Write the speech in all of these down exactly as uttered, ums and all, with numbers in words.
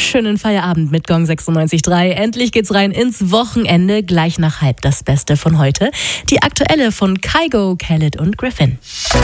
Schönen Feierabend mit Gong sechsundneunzig Komma drei. Endlich geht's rein ins Wochenende. Gleich nach halb das Beste von heute. Die aktuelle von Kygo, Khaled und Griffin.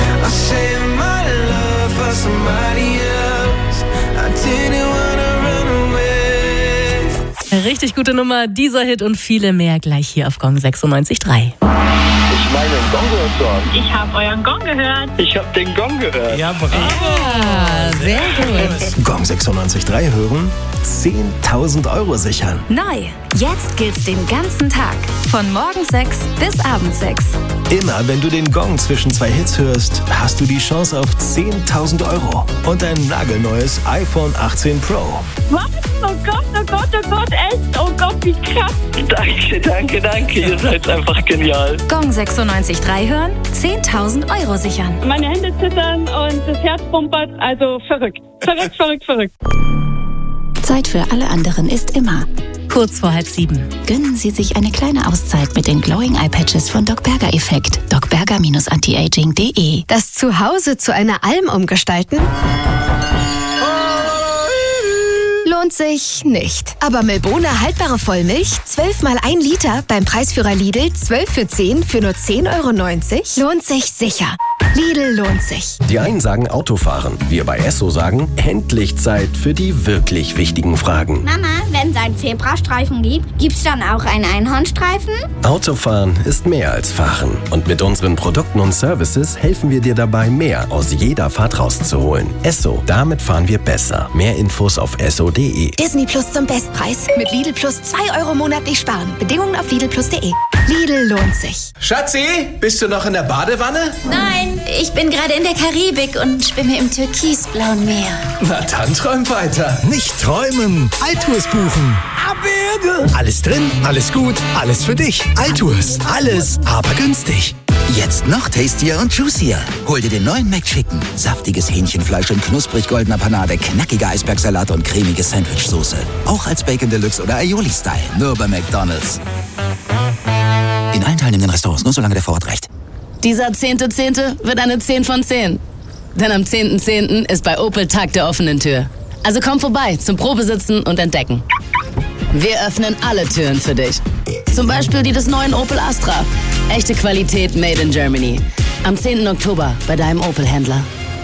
Richtig gute Nummer, dieser Hit und viele mehr gleich hier auf Gong sechsundneunzig Komma drei. Ich meine den Gong gehört zu haben. Ich habe euren Gong gehört. Ich habe den Gong gehört. Ja, bravo. Ja, sehr gut. Gong sechsundneunzig Komma drei hören, zehntausend Euro sichern. Neu. Jetzt gilt's den ganzen Tag. Von morgens sechs bis abends sechs. Immer wenn du den Gong zwischen zwei Hits hörst, hast du die Chance auf zehntausend Euro und ein nagelneues iPhone achtzehn Pro. Was? Oh Gott, oh Gott, oh Gott, echt? Oh Gott, wie krass. Danke, danke, danke. Ihr seid einfach genial. Gong sechsundneunzig Komma drei hören, zehntausend Euro sichern. Meine Hände zittern und das Herz pumpert, also verrückt. Verrückt, verrückt, verrückt. Zeit für alle anderen ist immer. Kurz vor halb sieben. Gönnen Sie sich eine kleine Auszeit mit den Glowing Eye Patches von Doc Berger Effekt. doc berger Bindestrich antiaging punkt de. Das Zuhause zu einer Alm umgestalten? Lohnt sich nicht. Aber Milbona haltbare Vollmilch, zwölf mal ein Liter, beim Preisführer Lidl, zwölf für zehn für nur zehn Euro neunzig, lohnt sich sicher. Lidl lohnt sich. Die einen sagen Autofahren, wir bei Esso sagen, endlich Zeit für die wirklich wichtigen Fragen. Mama, wenn es einen Zebrastreifen gibt, gibt's dann auch einen Einhornstreifen? Autofahren ist mehr als Fahren. Und mit unseren Produkten und Services helfen wir dir dabei, mehr aus jeder Fahrt rauszuholen. Esso, damit fahren wir besser. Mehr Infos auf esso punkt de. Disney Plus zum Bestpreis. Mit Lidl Plus zwei Euro monatlich sparen. Bedingungen auf lidl plus punkt de. Lidl lohnt sich. Schatzi, bist du noch in der Badewanne? Nein, ich bin gerade in der Karibik und schwimme im türkisblauen Meer. Na dann träum weiter. Nicht träumen, Altours buchen. Abberge. Alles drin, alles gut, alles für dich. Altours, alles, aber günstig. Jetzt noch tastier und juicier. Hol dir den neuen McChicken. Saftiges Hähnchenfleisch in knusprig goldener Panade, knackiger Eisbergsalat und cremige Sandwichsoße. Auch als Bacon Deluxe oder Aioli-Style. Nur bei McDonald's. In allen teilnehmenden Restaurants, nur solange der Vorrat reicht. Dieser zehnte Zehnte wird eine zehn von zehn. Denn am zehnten Zehnten ist bei Opel Tag der offenen Tür. Also komm vorbei zum Probesitzen und Entdecken. Wir öffnen alle Türen für dich. Zum Beispiel die des neuen Opel Astra. Echte Qualität made in Germany. Am zehnten Oktober bei deinem Opel-Händler.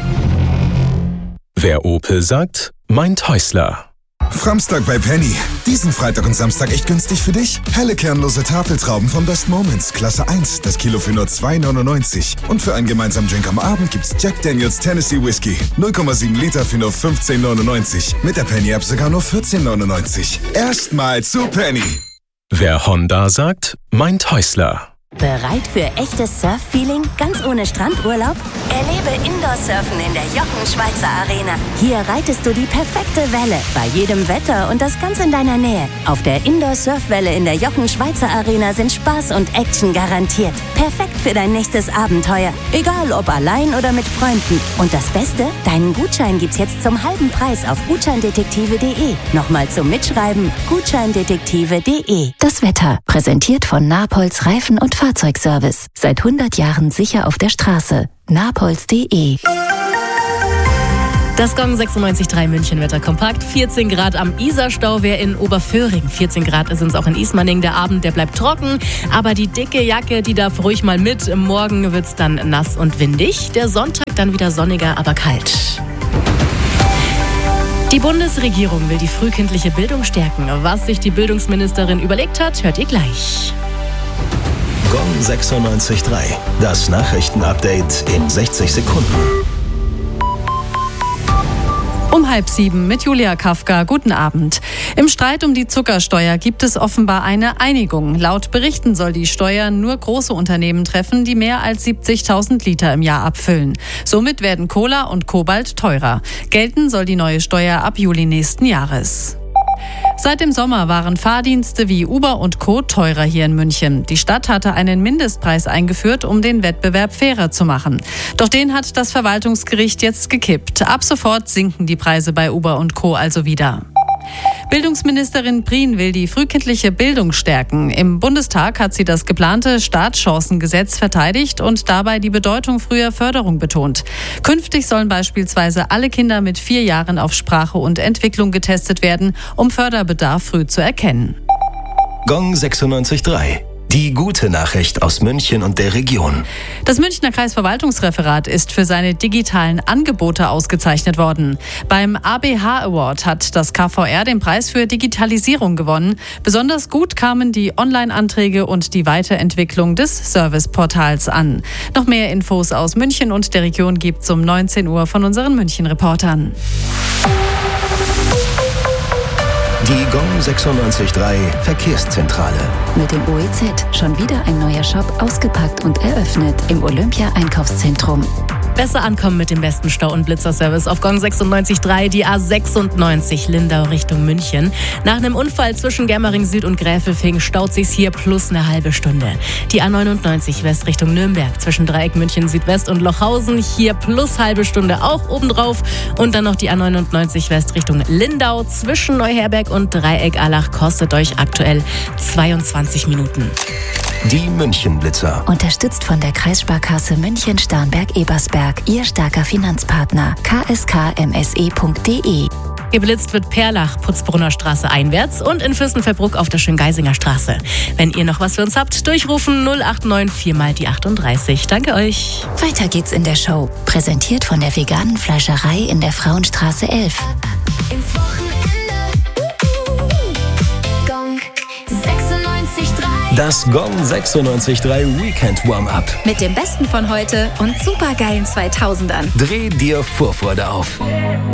Wer Opel sagt, meint Häusler. Framstag bei Penny. Diesen Freitag und Samstag echt günstig für dich? Helle kernlose Tafeltrauben von Best Moments, Klasse eins, das Kilo für nur zwei neunundneunzig. Und für einen gemeinsamen Drink am Abend gibt's Jack Daniels Tennessee Whiskey. null Komma sieben Liter für nur fünfzehn neunundneunzig. Mit der Penny-App sogar nur vierzehn neunundneunzig. Erstmal zu Penny. Wer Honda sagt, meint Häusler. Bereit für echtes Surf-Feeling, ganz ohne Strandurlaub? Erlebe Indoor-Surfen in der Jochen Schweizer Arena. Hier reitest du die perfekte Welle, bei jedem Wetter und das ganz in deiner Nähe. Auf der Indoor-Surfwelle in der Jochen Schweizer Arena sind Spaß und Action garantiert. Perfekt für dein nächstes Abenteuer, egal ob allein oder mit Freunden. Und das Beste, deinen Gutschein gibt's jetzt zum halben Preis auf gutscheindetektive punkt de. Nochmal zum Mitschreiben, gutscheindetektive punkt de. Das Wetter, präsentiert von Napolz Reifen- und Fahrzeugservice. Seit hundert Jahren sicher auf der Straße. napolz punkt de. Das Gong sechsundneunzig Komma drei München-Wetter kompakt. vierzehn Grad am Isarstau, wer in Oberföhring. vierzehn Grad sind es auch in Ismaning. Der Abend, der bleibt trocken, aber die dicke Jacke, die darf ruhig mal mit. Morgen wird es dann nass und windig. Der Sonntag dann wieder sonniger, aber kalt. Die Bundesregierung will die frühkindliche Bildung stärken. Was sich die Bildungsministerin überlegt hat, hört ihr gleich. Gong sechsundneunzig Komma drei. Das Nachrichtenupdate in sechzig Sekunden. Um halb sieben mit Julia Kafka. Guten Abend. Im Streit um die Zuckersteuer gibt es offenbar eine Einigung. Laut Berichten soll die Steuer nur große Unternehmen treffen, die mehr als siebzigtausend Liter im Jahr abfüllen. Somit werden Cola und Kobalt teurer. Gelten soll die neue Steuer ab Juli nächsten Jahres. Seit dem Sommer waren Fahrdienste wie Uber und Co. teurer hier in München. Die Stadt hatte einen Mindestpreis eingeführt, um den Wettbewerb fairer zu machen. Doch den hat das Verwaltungsgericht jetzt gekippt. Ab sofort sinken die Preise bei Uber und Co. also wieder. Bildungsministerin Prien will die frühkindliche Bildung stärken. Im Bundestag hat sie das geplante Startchancengesetz verteidigt und dabei die Bedeutung früher Förderung betont. Künftig sollen beispielsweise alle Kinder mit vier Jahren auf Sprache und Entwicklung getestet werden, um Förderbedarf früh zu erkennen. Gong sechsundneunzig Komma drei. Die gute Nachricht aus München und der Region. Das Münchner Kreisverwaltungsreferat ist für seine digitalen Angebote ausgezeichnet worden. Beim A B H Award hat das K V R den Preis für Digitalisierung gewonnen. Besonders gut kamen die Online-Anträge und die Weiterentwicklung des Serviceportals an. Noch mehr Infos aus München und der Region gibt's um neunzehn Uhr von unseren München-Reportern. Die Gong sechsundneunzig Komma drei Verkehrszentrale. Mit dem O E Z schon wieder ein neuer Shop ausgepackt und eröffnet im Olympia-Einkaufszentrum. Besser ankommen mit dem besten Stau- und Blitzerservice auf Gong sechsundneunzig Komma drei, die A sechsundneunzig Lindau Richtung München. Nach einem Unfall zwischen Germering Süd und Gräfelfing staut sich's hier plus eine halbe Stunde. Die A neunundneunzig West Richtung Nürnberg zwischen Dreieck München Südwest und Lochhausen, hier plus halbe Stunde auch obendrauf. Und dann noch die A neunundneunzig West Richtung Lindau zwischen Neuherberg und Dreieck Allach kostet euch aktuell zweiundzwanzig Minuten. Die München-Blitzer. Unterstützt von der Kreissparkasse München-Starnberg-Ebersberg, Ihr starker Finanzpartner. k s k m s e punkt d e. Geblitzt wird Perlach, Putzbrunner Straße einwärts und in Fürstenfeldbruck auf der Schöngeisinger Straße. Wenn ihr noch was für uns habt, durchrufen null acht neun vier mal die achtunddreißig. Danke euch. Weiter geht's in der Show. Präsentiert von der veganen Fleischerei in der Frauenstraße elf. Ins Wochenende. Gong sechsundneunzig Komma drei. Das Gong sechsundneunzig Komma drei Weekend Warm-Up. Mit dem Besten von heute und supergeilen zweitausendern. Dreh dir Vorfreude auf.